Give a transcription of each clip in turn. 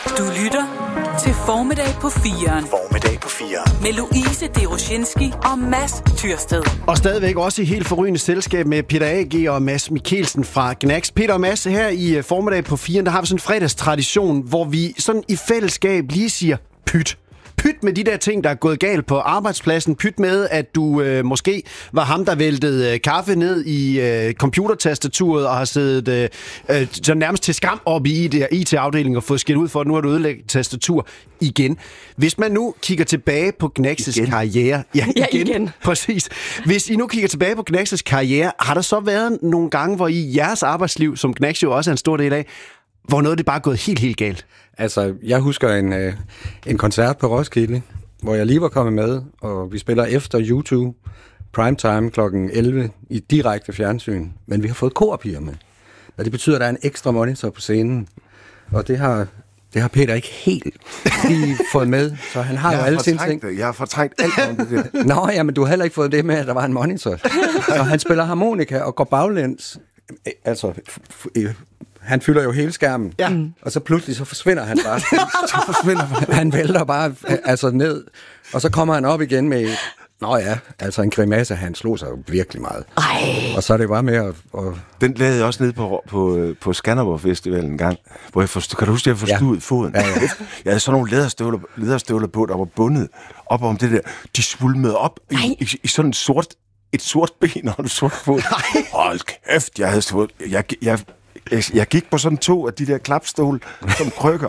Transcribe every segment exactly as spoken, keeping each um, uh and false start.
Du lytter til Formiddag på firen. Formiddag på firen. Med Louise Deroshinski og Mads Tyrsted. Og stadigvæk også i helt forrygende selskab med Peter A G og Mads Mikkelsen fra Gnax. Peter og Mads, her i Formiddag på firen, der har vi sådan en fredagstradition, hvor vi sådan i fællesskab lige siger pyt. Pyt med de der ting, der er gået galt på arbejdspladsen. Pyt med, at du øh, måske var ham, der væltede øh, kaffe ned i øh, computertastaturet og har siddet øh, øh, så nærmest til skam op i I T-afdelingen og fået skilt ud for, at nu har du ødelagt tastatur igen. Hvis man nu kigger tilbage på Gnax's karriere... Ja, igen. Ja, igen. Præcis. Hvis I nu kigger tilbage på Gnax's karriere, har der så været nogle gange, hvor I jeres arbejdsliv, som Gnax jo også er en stor del af, hvor noget det bare er gået helt, helt galt? Altså, jeg husker en, øh, en koncert på Roskilde, hvor jeg lige var kommet med, og vi spiller efter YouTube, primetime klokken elleve i direkte fjernsyn, men vi har fået korpiger med. Og det betyder, at der er en ekstra monitor på scenen, og det har, det har Peter ikke helt lige fået med, så han har jeg jo alle sine ting. Det. Jeg har fortrængt alt om det der. Nå, ja, men du har heller ikke fået det med, at der var en monitor. Så han spiller harmonika og går baglæns, altså... F- f- Han fylder jo hele skærmen, ja. Og så pludselig så forsvinder han bare. så forsvinder han. han vælter bare altså ned, og så kommer han op igen med, nå ja, altså en grimasse, han slog sig jo virkelig meget. Ej. Og så er det bare med at... Og... Den lavede jeg også nede på, på, på Skanderborg Festival en gang, hvor jeg forstod, kan du huske, at jeg forstod ja. foden? Ja, ja. Jeg havde sådan nogle læderstøvler, læderstøvler på, der var bundet op om det der. De svulmede op i, i, i sådan en sort, et sort ben og en sort fod. Hold kæft, jeg havde stået... Jeg, jeg, Jeg gik på sådan to af de der klapstol som krykker,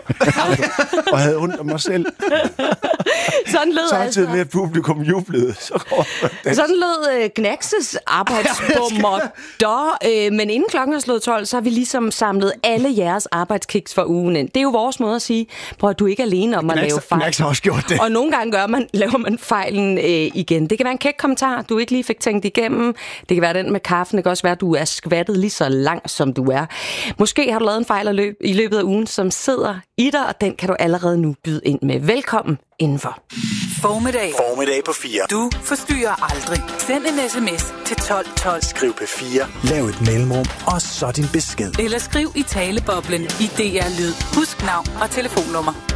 og havde ondt af mig selv. Sådan lød Samtidig altså. med, at publikum jublede. Så Sådan lød uh, Gnax's arbejdsbummer der, uh, men inden klokken er slået tolv, så har vi ligesom samlet alle jeres arbejdskiks for ugen ind. Det er jo vores måde at sige, prøv at du er ikke alene om at Gnax, lave fejl. Gnax har også gjort det. Og nogle gange gør man, laver man fejlen uh, igen. Det kan være en kæk kommentar, du ikke lige fik tænkt igennem. Det kan være den med kaffen. Det kan også være, at du er skvattet lige så langt, som du er. Måske har du lavet en fejl i løbet af ugen, som sidder i dig, og den kan du allerede nu byde ind med. Velkommen indenfor. Formiddag. Formiddag på fire. Du forstyrrer aldrig. Send en sms til tolv tolv. Skriv P fire. Lav et mellemrum, og så din besked. Eller skriv i taleboblen i D R Lyd. Husk navn og telefonnummer.